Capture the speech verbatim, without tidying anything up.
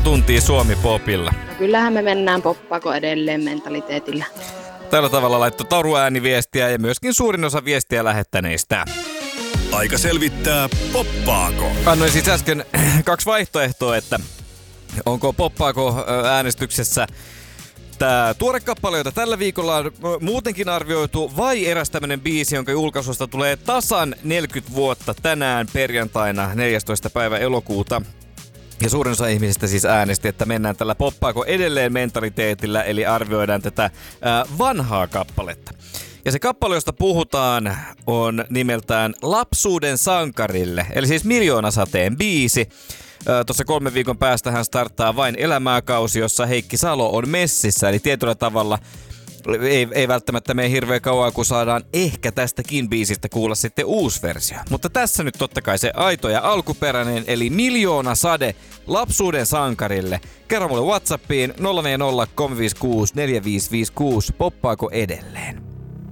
tuntia Suomi-popilla. No kyllähän me mennään poppaako edelleen mentaliteetillä. Tällä tavalla laittoi Taru ääniviestiä ja myöskin suurin osa viestiä lähettäneistä. Aika selvittää, poppaako. Annoin siis äsken kaksi vaihtoehtoa, että onko poppaako äänestyksessä tämä tuore kappale, jota tällä viikolla on muutenkin arvioitu, vai eräs tämmönen biisi, jonka julkaisusta tulee tasan neljäkymmentä vuotta tänään perjantaina neljästoista päivä elokuuta. Ja suurin osa ihmisistä siis äänesti, että mennään tällä poppaako edelleen mentaliteetillä, eli arvioidaan tätä ää, vanhaa kappaletta. Ja se kappale, josta puhutaan, on nimeltään Lapsuuden sankarille, eli siis Miljoonasateen biisi. Tuossa kolmen viikon päästä hän starttaa Vain elämää-kausi, jossa Heikki Salo on messissä, eli tietyllä tavalla ei, ei välttämättä mene hirveän kauan, kun saadaan ehkä tästäkin biisistä kuulla sitten uusi versio. Mutta tässä nyt totta kai se aito ja alkuperäinen, eli Miljoonasade Lapsuuden sankarille. Kerro mulle WhatsAppiin nolla neljä nolla kolme viisi kuusi neljä viisi viisi kuusi, poppaako edelleen?